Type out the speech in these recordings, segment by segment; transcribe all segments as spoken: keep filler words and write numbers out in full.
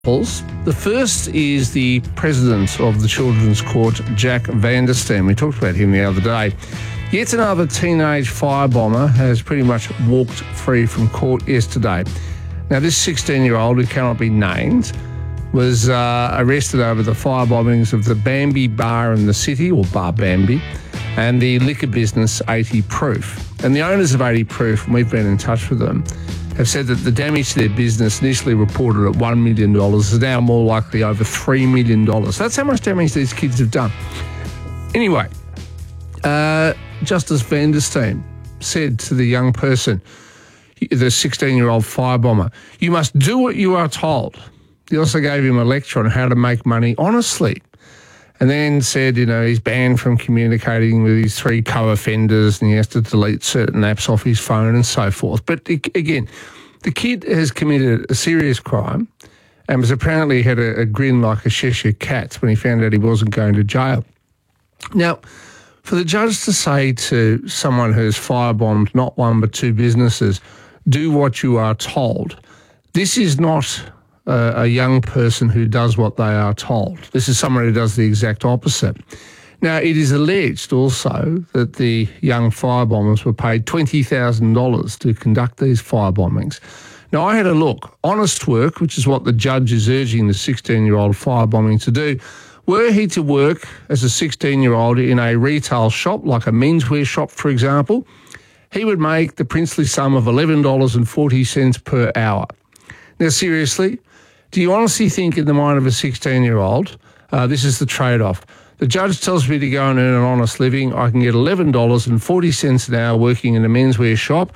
The first is the president of the Children's Court, Jack van der Steen. We talked about him the other day. Yet another teenage firebomber has pretty much walked free from court yesterday. Now, this sixteen-year-old, who cannot be named, was uh, arrested over the firebombings of the Bambi Bar in the city, or Bar Bambi, and the liquor business eighty proof. And the owners of eighty proof, and we've been in touch with them, have said that the damage to their business, initially reported at one million dollars, is now more likely over three million dollars. That's how much damage these kids have done. Anyway, uh, Justice van der Steen said to the young person, the sixteen-year-old firebomber, "You must do what you are told." He also gave him a lecture on how to make money honestly. And then said, you know, he's banned from communicating with his three co-offenders and he has to delete certain apps off his phone and so forth. But again, the kid has committed a serious crime and was apparently had a, a grin like a Cheshire cat when he found out he wasn't going to jail. Now, for the judge to say to someone who's firebombed not one but two businesses, do what you are told, this is not Uh, a young person who does what they are told. This is someone who does the exact opposite. Now, it is alleged also that the young firebombers were paid twenty thousand dollars to conduct these firebombings. Now, I had a look. Honest work, which is what the judge is urging the sixteen-year-old firebombing to do, were he to work as a sixteen-year-old in a retail shop, like a menswear shop, for example, he would make the princely sum of eleven dollars and forty cents per hour. Now, seriously, do you honestly think in the mind of a sixteen-year-old, uh, this is the trade-off? The judge tells me to go and earn an honest living. I can get eleven dollars and forty cents an hour working in a menswear shop,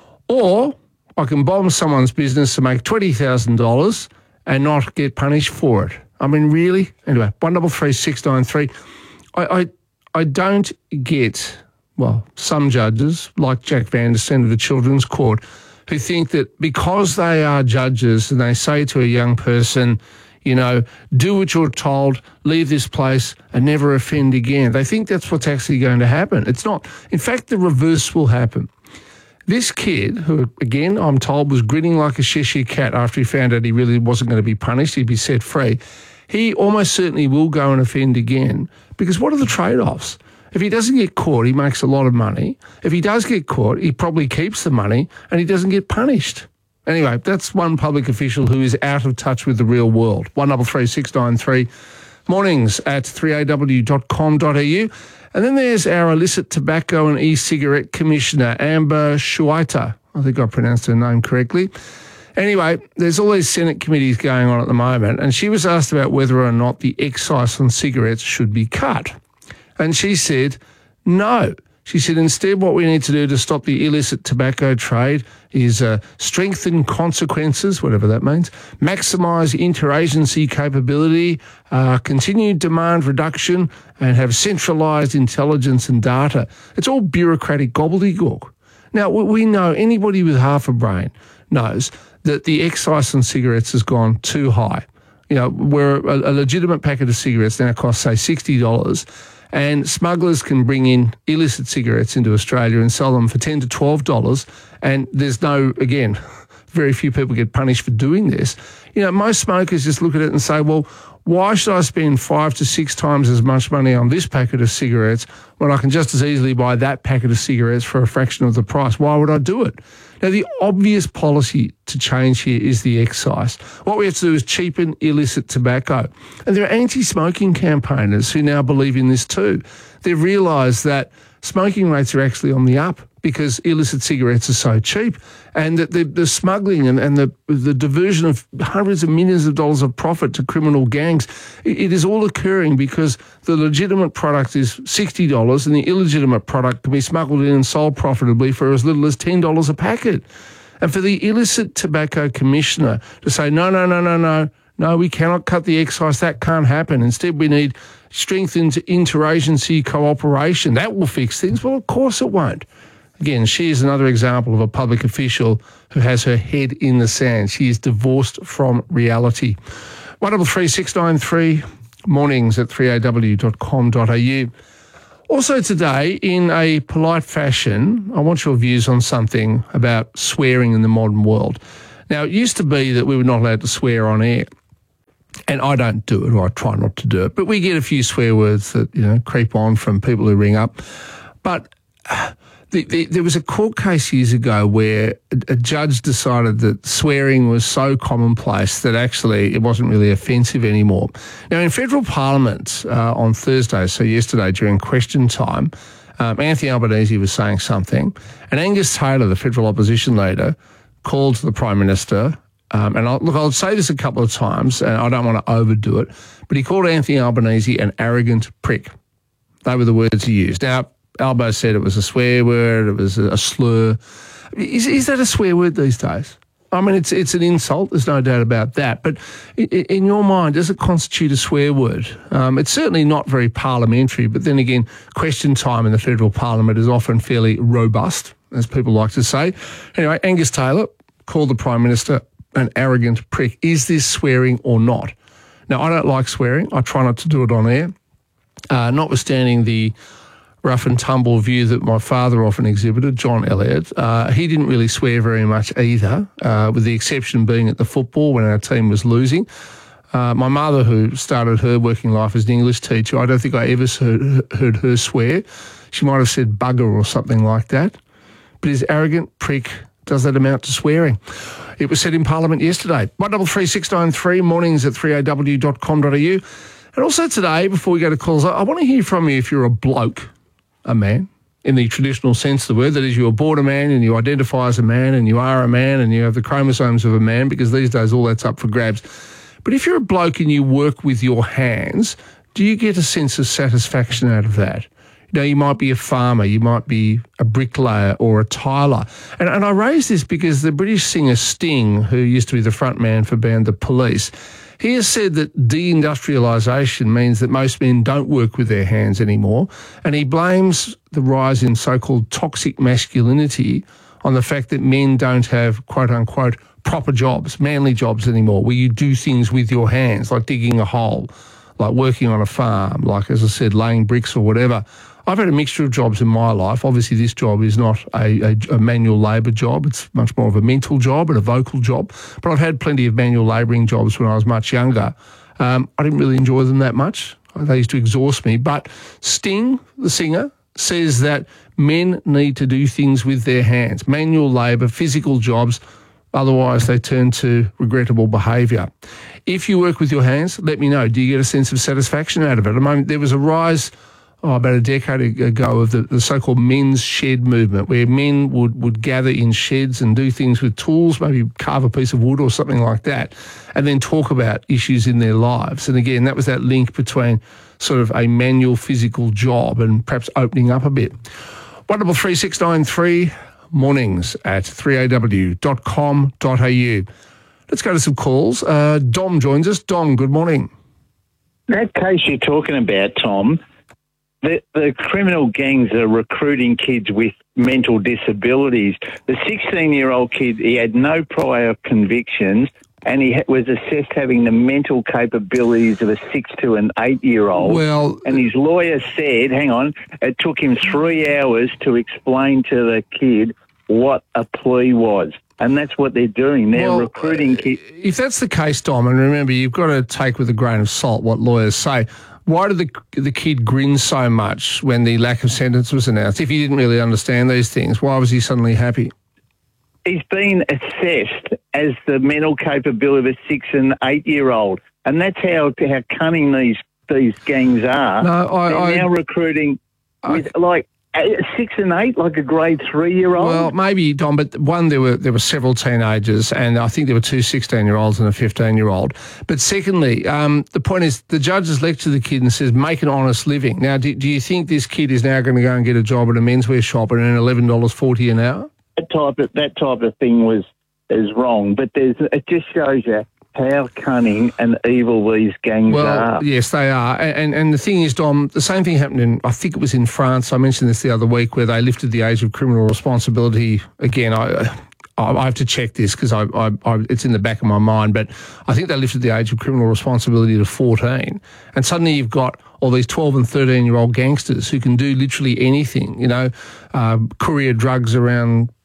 or I can bomb someone's business to make twenty thousand dollars and not get punished for it. I mean, really? Anyway, one double three six nine three. I, I, I don't get, well, some judges, like Jack van der Steen of the Children's Court, who think that because they are judges and they say to a young person, you know, do what you're told, leave this place and never offend again. They think that's what's actually going to happen. It's not. In fact, the reverse will happen. This kid, who, again, I'm told was grinning like a Cheshire cat after he found out he really wasn't going to be punished, he'd be set free, he almost certainly will go and offend again, because what are the trade-offs? If he doesn't get caught, he makes a lot of money. If he does get caught, he probably keeps the money and he doesn't get punished. Anyway, that's one public official who is out of touch with the real world. one double three six nine three, mornings at three a w dot com dot a u. And then there's our illicit tobacco and e-cigarette commissioner, Amber Schuiter. I think I pronounced her name correctly. Anyway, there's all these Senate committees going on at the moment, and she was asked about whether or not the excise on cigarettes should be cut. And she said, no. She said, instead, what we need to do to stop the illicit tobacco trade is uh, strengthen consequences, whatever that means, maximise interagency capability, uh, continued demand reduction, and have centralised intelligence and data. It's all bureaucratic gobbledygook. Now, we know, anybody with half a brain knows that the excise on cigarettes has gone too high. You know, where a, a legitimate packet of cigarettes now costs, say, sixty dollars, and smugglers can bring in illicit cigarettes into Australia and sell them for ten to twelve dollars, and there's no, again, very few people get punished for doing this. You know, most smokers just look at it and say, well, why should I spend five to six times as much money on this packet of cigarettes when I can just as easily buy that packet of cigarettes for a fraction of the price? Why would I do it? Now, the obvious policy to change here is the excise. What we have to do is cheapen illicit tobacco. And there are anti-smoking campaigners who now believe in this too. They've realised that smoking rates are actually on the up because illicit cigarettes are so cheap, and that the, the smuggling and, and the, the diversion of hundreds of millions of dollars of profit to criminal gangs, it, it is all occurring because the legitimate product is sixty dollars and the illegitimate product can be smuggled in and sold profitably for as little as ten dollars a packet. And for the illicit tobacco commissioner to say, no, no, no, no, no, no, we cannot cut the excise, that can't happen. Instead, we need strengthened interagency cooperation. That will fix things. Well, of course it won't. Again, she is another example of a public official who has her head in the sand. She is divorced from reality. one double three six nine three, mornings at three a w dot com dot a u. Also today, in a polite fashion, I want your views on something about swearing in the modern world. Now, it used to be that we were not allowed to swear on air. And I don't do it, or I try not to do it. But we get a few swear words that, you know, creep on from people who ring up. But uh, the, the, there was a court case years ago where a, a judge decided that swearing was so commonplace that actually it wasn't really offensive anymore. Now, in federal parliament uh, on Thursday, so yesterday during question time, um, Anthony Albanese was saying something, and Angus Taylor, the federal opposition leader, called the Prime Minister. Um, and I'll, look, I'll say this a couple of times, and I don't want to overdo it, but he called Anthony Albanese an arrogant prick. They were the words he used. Now, Albo said it was a swear word, it was a, a slur. Is, is that a swear word these days? I mean, it's it's an insult, there's no doubt about that. But in, in your mind, does it constitute a swear word? Um, it's certainly not very parliamentary, but then again, question time in the federal parliament is often fairly robust, as people like to say. Anyway, Angus Taylor called the Prime Minister an arrogant prick. Is this swearing or not? Now, I don't like swearing. I try not to do it on air, uh, notwithstanding the rough and tumble view that my father often exhibited, John Elliott. Uh, he didn't really swear very much either, uh, with the exception being at the football when our team was losing. Uh, my mother, who started her working life as an English teacher, I don't think I ever heard, heard her swear. She might have said bugger or something like that. But is arrogant, prick, does that amount to swearing? It was said in Parliament yesterday. one double three six nine three, mornings at three a w dot com dot a u. And also today, before we go to calls, I, I want to hear from you if you're a bloke, a man, in the traditional sense of the word. That is, you're born a man and you identify as a man and you are a man and you have the chromosomes of a man, because these days all that's up for grabs. But if you're a bloke and you work with your hands, do you get a sense of satisfaction out of that? You know, you might be a farmer, you might be a bricklayer or a tiler. And, and I raise this because the British singer Sting, who used to be the front man for band The Police, he has said that deindustrialisation means that most men don't work with their hands anymore, and he blames the rise in so-called toxic masculinity on the fact that men don't have, quote-unquote, proper jobs, manly jobs anymore, where you do things with your hands, like digging a hole, like working on a farm, like, as I said, laying bricks or whatever. I've had a mixture of jobs in my life. Obviously, this job is not a, a, a manual labour job. It's much more of a mental job and a vocal job. But I've had plenty of manual labouring jobs when I was much younger. Um, I didn't really enjoy them that much. They used to exhaust me. But Sting, the singer, says that men need to do things with their hands, manual labour, physical jobs. Otherwise, they turn to regrettable behaviour. If you work with your hands, let me know. Do you get a sense of satisfaction out of it? I mean, there was a rise Oh, about a decade ago of the, the so-called men's shed movement, where men would, would gather in sheds and do things with tools, maybe carve a piece of wood or something like that, and then talk about issues in their lives. And again, that was that link between sort of a manual physical job and perhaps opening up a bit. one double three six nine three, mornings at three a w dot com dot a u. Let's go to some calls. Uh, Dom joins us. Dom, good morning. That case you're talking about, Tom, The, the criminal gangs are recruiting kids with mental disabilities. The sixteen-year-old kid, he had no prior convictions, and he ha- was assessed having the mental capabilities of a six to an eight-year-old. Well, and his lawyer said, hang on, it took him three hours to explain to the kid what a plea was. And that's what they're doing. They're well, recruiting kids. If that's the case, Dom, and remember, you've got to take with a grain of salt what lawyers say. Why did the the kid grin so much when the lack of sentence was announced? If he didn't really understand these things, why was he suddenly happy? He's been assessed as the mental capability of a six and eight-year-old, and that's how how cunning these these gangs are. No, I, They're I, now recruiting I, with like six and eight, like a grade three-year-old. Well, maybe, Dom, but one, there were there were several teenagers, and I think there were two sixteen-year-olds and a fifteen-year-old. But secondly, um, the point is, the judge has lectured the kid and says, make an honest living. Now, do, do you think this kid is now going to go and get a job at a menswear shop and earn eleven dollars forty an hour? That type of that type of thing was is wrong, but there's it just shows you how cunning and evil these gangs well, are. Well, yes, they are. And, and the thing is, Dom, the same thing happened in, I think it was in France. I mentioned this the other week, where they lifted the age of criminal responsibility. Again, I I have to check this because I, I, I, it's in the back of my mind, but I think they lifted the age of criminal responsibility to fourteen. And suddenly you've got all these twelve and thirteen-year-old gangsters who can do literally anything, you know, uh, courier drugs around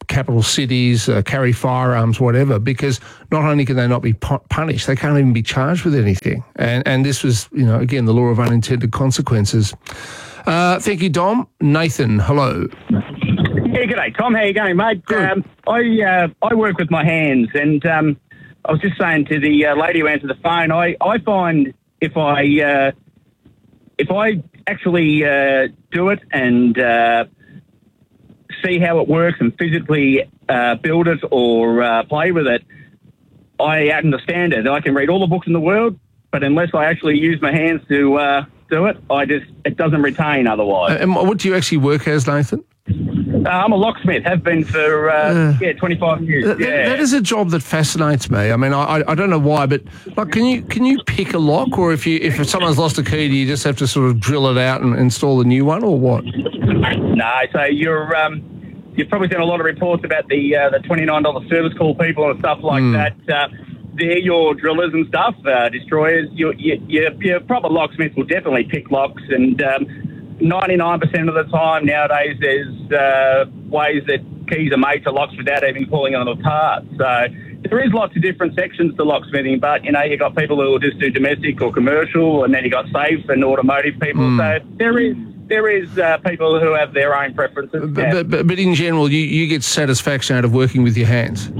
capital cities, uh, carry firearms, whatever, because not only can they not be pu- punished, they can't even be charged with anything. And and this was, you know, again, the law of unintended consequences. Uh, thank you, Dom. Nathan, hello. Yeah, g'day, Tom. How you going, mate? Good. Um, I uh, I work with my hands, and um, I was just saying to the uh, lady who answered the phone, I, I find if I uh, if I actually uh, do it and uh, see how it works and physically uh, build it or uh, play with it, I understand it. I can read all the books in the world, but unless I actually use my hands to uh, do it, I just it doesn't retain otherwise. And what do you actually work as, Nathan? Uh, I'm a locksmith, have been for, uh, Uh, yeah, twenty-five years. That, yeah. that is a job that fascinates me. I mean, I, I- I don't know why, but like, can you can you pick a lock, or if you if someone's lost a key, do you just have to sort of drill it out and install a new one, or what? No, so you're, um, you've probably seen a lot of reports about the uh, the twenty-nine dollars service call people and stuff like Mm. that. Uh, they're your drillers and stuff, uh, destroyers. Your, your, your, your proper locksmiths will definitely pick locks, and um, ninety-nine percent of the time nowadays there's uh, ways that keys are made to locks without even pulling on them apart. So there is lots of different sections to locksmithing, but, you know, you've got people who will just do domestic or commercial, and then you've got safe and automotive people. Mm. So there is there is uh, people who have their own preferences. But, yeah. but, but, but in general, you, you get satisfaction out of working with your hands.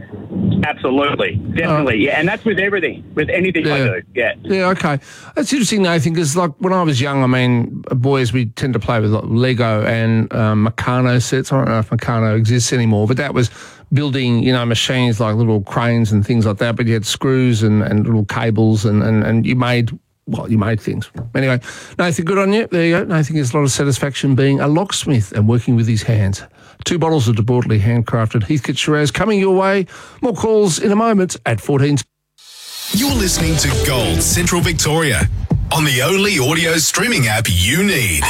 Absolutely, definitely, yeah, and that's with everything, with anything I Yeah. do, yeah. Yeah, okay. That's interesting, Nathan, because like when I was young, I mean, boys, we tend to play with like Lego and um, Meccano sets. I don't know if Meccano exists anymore, but that was building, you know, machines like little cranes and things like that, but you had screws and, and little cables and, and, and you made, well, you made things. Anyway, Nathan, good on you. There you go. Nathan gets a lot of satisfaction being a locksmith and working with his hands. Two bottles of debauchery handcrafted Heathcote Shiraz coming your way. More calls in a moment at fourteen. You're listening to Gold Central Victoria on the only audio streaming app you need.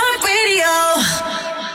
iHeartRadio.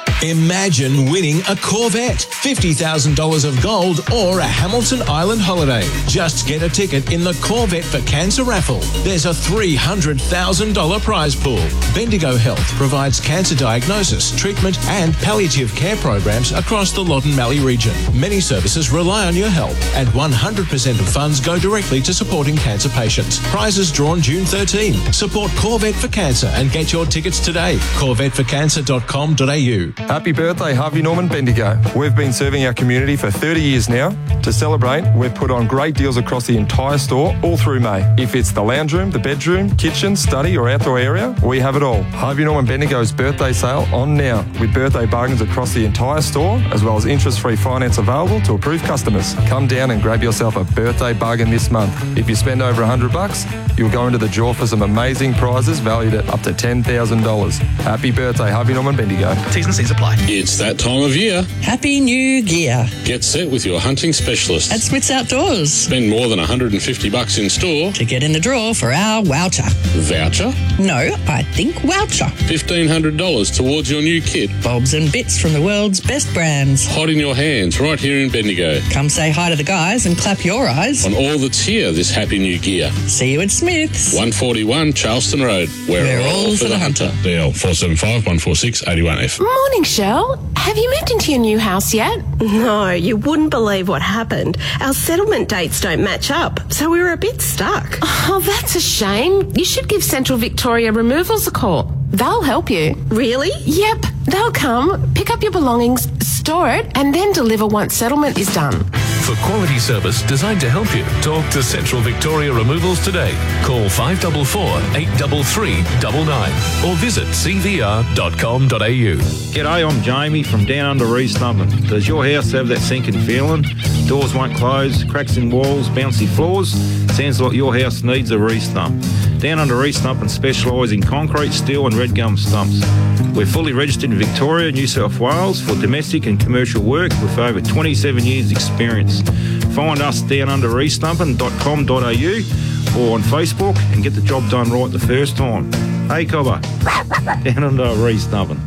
Imagine winning a Corvette, fifty thousand dollars of gold, or a Hamilton Island holiday. Just get a ticket in the Corvette for Cancer raffle. There's a three hundred thousand dollars prize pool. Bendigo Health provides cancer diagnosis, treatment, and palliative care programs across the Loddon Mallee region. Many services rely on your help, and one hundred percent of funds go directly to supporting cancer patients. Prizes drawn June thirteenth. Support Corvette for Cancer and get your tickets today. corvette for cancer dot com dot a u. Happy birthday, Harvey Norman Bendigo. We've been serving our community for thirty years now. To celebrate, we've put on great deals across the entire store all through May. If it's the lounge room, the bedroom, kitchen, study or outdoor area, we have it all. Harvey Norman Bendigo's birthday sale on now with birthday bargains across the entire store, as well as interest-free finance available to approved customers. Come down and grab yourself a birthday bargain this month. If you spend over one hundred bucks, you'll go into the draw for some amazing prizes valued at up to ten thousand dollars. Happy birthday, Harvey Norman Bendigo. T's and C's apply. It's that time of year. Happy New Year. Get set with your hunting specialist. At Smith's Outdoors. Spend more than one hundred fifty bucks in store. To get in the draw for our voucher. Voucher? No, I think voucher. fifteen hundred dollars towards your new kit. Bobs and bits from the world's best brands. Hot in your hands right here in Bendigo. Come say hi to the guys and clap your eyes. On all that's here this happy new gear. See you at Smith's. one forty-one Charleston Road. We're, We're all for the hunter. D L four seven five, one four six, eight one F. Morning, Shell. Have you moved into your new house yet? No, you wouldn't believe what happened. Our settlement dates don't match up, so we were a bit stuck. Oh, that's a shame. You should give Central Victoria Removals a call. They'll help you. Really? Yep. They'll come, pick up your belongings, store it, and then deliver once settlement is done. For quality service designed to help you, talk to Central Victoria Removals today. Call five four four, eight three three, nine nine or visit c v r dot com dot a u. G'day, I'm Jamie from Down Under Restumping. Does your house have that sinking feeling? Doors won't close, cracks in walls, bouncy floors? Sounds like your house needs a re-stump. Down Under Restumping specialise in concrete, steel and red gum stumps. We're fully registered in Victoria, New South Wales for domestic and commercial work with over twenty-seven years experience. Find us down under restumping dot com dot a u or on Facebook and get the job done right the first time. Hey Cobber, Down Under Restumping.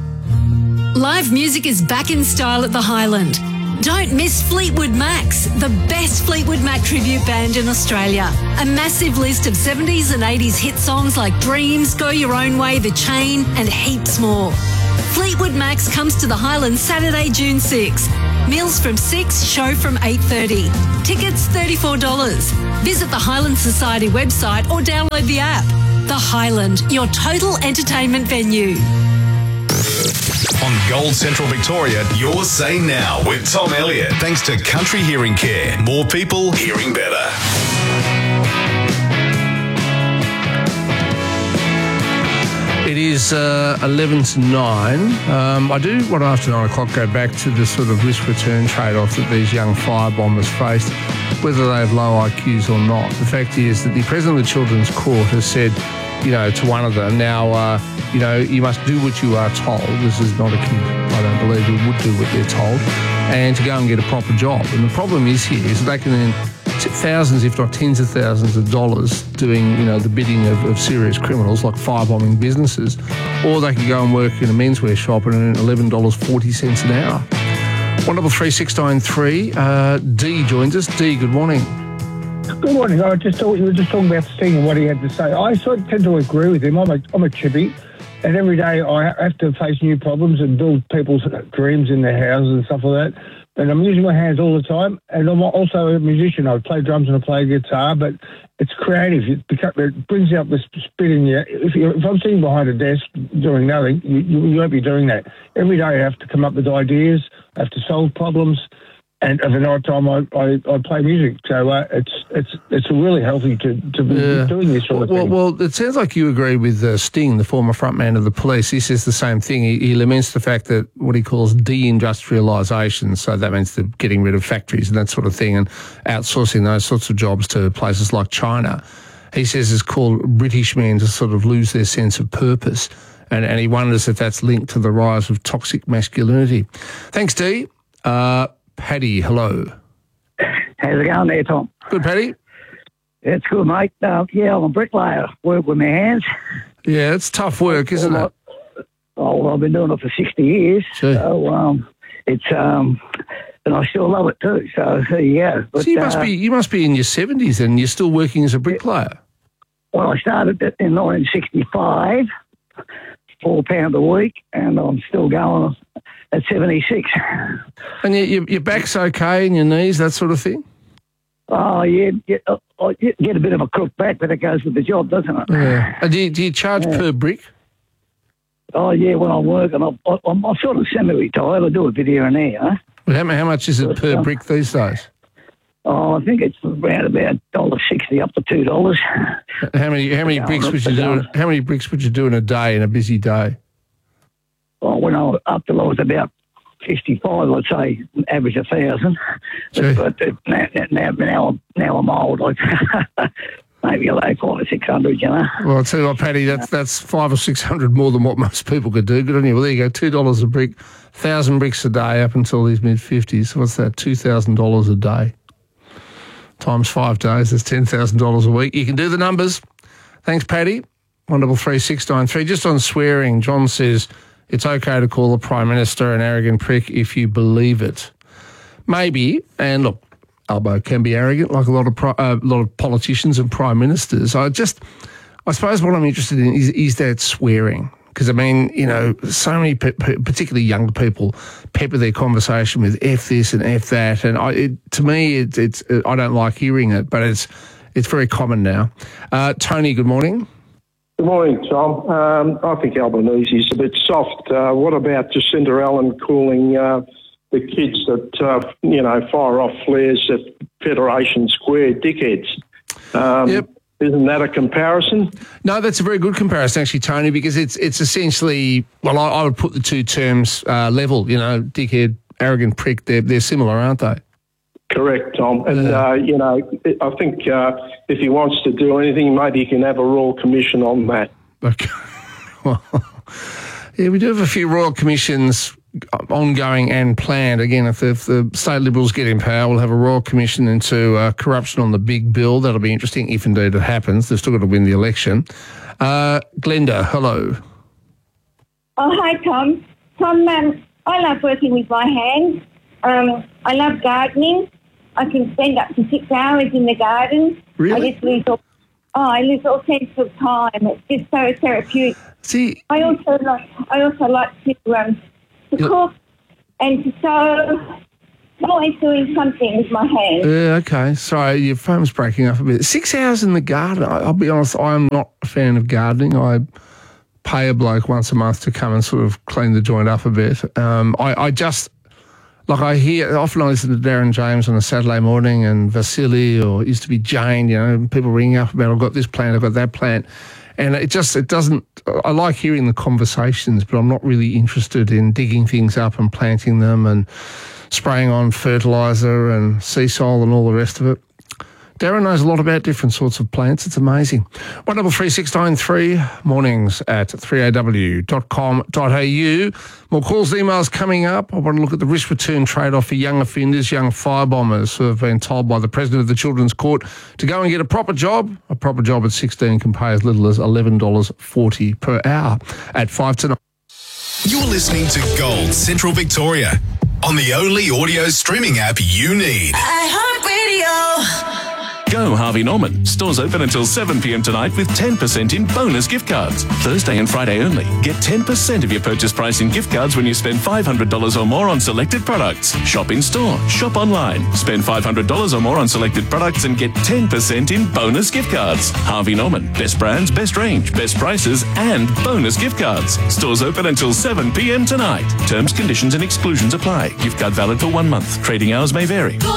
Live music is back in style at the Highland. Don't miss Fleetwood Macs, the best Fleetwood Mac tribute band in Australia. A massive list of seventies and eighties hit songs like Dreams, Go Your Own Way, The Chain, and heaps more. Fleetwood Max comes to the Highlands Saturday, June sixth. Meals from six, show from eight thirty. Tickets thirty-four dollars. Visit the Highland Society website or download the app. The Highland, your total entertainment venue. On Gold Central Victoria, your say now with Tom Elliott. Thanks to Country Hearing Care. More people hearing better. It is uh, eleven to nine. Um, I do want to, after nine o'clock, go back to the sort of risk-return trade-off that these young firebombers faced, whether they have low I Qs or not. The fact is that the President of the Children's Court has said, you know, to one of them, now, uh, you know, you must do what you are told. This is not a kid, I don't believe, who would do what they're told, and to go and get a proper job. And the problem is here is that they can earn thousands, if not tens of thousands of dollars doing, you know, the bidding of, of serious criminals like firebombing businesses, or they could go and work in a menswear shop and earn eleven dollars forty an hour. one double three six nine three. Uh, D joins us. D, good morning. Good morning. I just thought you were just talking about Sting and what he had to say. I sort of tend to agree with him. I'm a, I'm a chippy, and every day I have to face new problems and build people's dreams in their houses and stuff like that. And I'm using my hands all the time. And I'm also a musician. I play drums and I play guitar, but it's creative. It, becomes, it brings out this spirit in you. If, you. if I'm sitting behind a desk doing nothing, you, you, you won't be doing that. Every day I have to come up with ideas. I have to solve problems. And at the night time, I, I, I play music. So uh, it's it's it's really healthy to, to be Yeah. doing this sort of well, thing. Well, it sounds like you agree with uh, Sting, the former frontman of the Police. He says the same thing. He, he laments the fact that what he calls deindustrialisation, so that means the getting rid of factories and that sort of thing and outsourcing those sorts of jobs to places like China. He says it's called British men to sort of lose their sense of purpose. And, and he wonders if that's linked to the rise of toxic masculinity. Thanks, D. Uh, Paddy, hello. How's it going there, Tom? Good, Paddy. It's good, mate. Uh, yeah, I'm a bricklayer. Work with my hands. Yeah, it's tough work, isn't it? Oh, well, I've been doing it for sixty years. Gee. So um, it's um, and I still love it too. So there you go. But, so you must uh, be you must be in your seventies and you're still working as a bricklayer. Well, I started it in nineteen sixty-five, four pound a week, and I'm still going at seventy-six. And your, your, your back's okay and your knees, that sort of thing? Oh, yeah, get, uh, I get a bit of a crook back, but it goes with the job, doesn't it? Yeah. And do, you, do you charge Yeah. per brick? Oh, yeah, when I'm working, I'm, I'm, I'm sort of semi-retired. I do a bit here and there, huh? Well, how, how much is it per um, brick these days? Oh, I think it's around about one dollar sixty up to two dollars. How many how many Yeah, bricks I'm would up you to do? down. How many bricks would you do in a day, in a busy day? Oh, when I was up till I was about fifty-five, I'd say average a thousand. Gee. But, but uh, now, now, now, I'm, now I'm old. Like maybe like five or six hundred, you know. Well, I'll tell you what, Paddy, that's that's five or six hundred more than what most people could do. Good on you. Well, there you go, two dollars a brick, thousand bricks a day up until these mid fifties. What's that? Two thousand dollars a day times five days. That's ten thousand dollars a week. You can do the numbers. Thanks, Paddy. One double three six nine three. Just on swearing, John says it's okay to call the Prime Minister an arrogant prick if you believe it. Maybe, and look, Albo can be arrogant, like a lot of pro, uh, a lot of politicians and prime ministers. I just, I suppose, what I'm interested in is is that swearing, because I mean, you know, so many, pe- pe- particularly younger people, pepper their conversation with "f this" and "f that," and I, it, to me, it, it's I don't like hearing it, but it's it's very common now. Uh, Tony, good morning. Good morning, Tom. Um, I think Albanese is a bit soft. Uh, what about Jacinda Allen calling uh, the kids that, uh, you know, fire off flares at Federation Square dickheads? Um, Yep. Isn't that a comparison? No, that's a very good comparison, actually, Tony, because it's it's essentially, well, I, I would put the two terms uh, level, you know, dickhead, arrogant prick, they're, they're similar, aren't they? Correct, Tom. And, uh, you know, I think uh, if he wants to do anything, maybe he can have a Royal Commission on that. Okay. Well, yeah, we do have a few Royal Commissions ongoing and planned. Again, if the, if the state Liberals get in power, we'll have a Royal Commission into uh, corruption on the big bill. That'll be interesting if indeed it happens. They've still got to win the election. Uh, Glenda, hello. Oh, hi, Tom. Tom, um, I love working with my hands. Um, I love gardening. I can spend up to six hours in the garden. Really? I just leave all, Oh, I lose all sense of time. It's just so therapeutic. See, I also like I also like to um to cook and to sew. I'm always doing something with my hands. Yeah, okay. Sorry, your phone's breaking up a bit. Six hours in the garden. I, I'll be honest, I'm not a fan of gardening. I pay a bloke once a month to come and sort of clean the joint up a bit. Um, I, I just, like I hear, often I listen to Darren James on a Saturday morning and Vasily, or it used to be Jane, you know, people ringing up about, I've got this plant, I've got that plant. And it just, it doesn't, I like hearing the conversations, but I'm not really interested in digging things up and planting them and spraying on fertiliser and sea soil and all the rest of it. Darren knows a lot about different sorts of plants. It's amazing. one double three six nine three, mornings at three a w dot com dot a u. More calls, emails coming up. I want to look at the risk return trade-off for young offenders, young firebombers who have been told by the President of the Children's Court to go and get a proper job. A proper job at sixteen can pay as little as eleven dollars forty per hour at five to nine. You're listening to Gold Central Victoria on the only audio streaming app you need. iHeartRadio. Go Harvey Norman. Stores open until seven p m tonight with ten percent in bonus gift cards. Thursday and Friday only. Get ten percent of your purchase price in gift cards when you spend five hundred dollars or more on selected products. Shop in store. Shop online. Spend five hundred dollars or more on selected products and get ten percent in bonus gift cards. Harvey Norman. Best brands, best range, best prices, and bonus gift cards. Stores open until seven p m tonight. Terms, conditions and exclusions apply. Gift card valid for one month. Trading hours may vary.